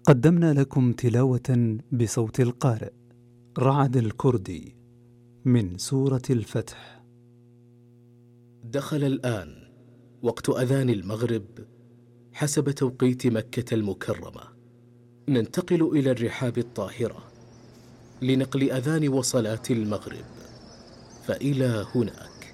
قدمنا لكم تلاوة بصوت القارئ رعد الكردي من سورة الفتح. دخل الآن وقت أذان المغرب حسب توقيت مكة المكرمة. ننتقل إلى الرحاب الطاهرة لنقل أذان وصلاة المغرب، فإلى هناك.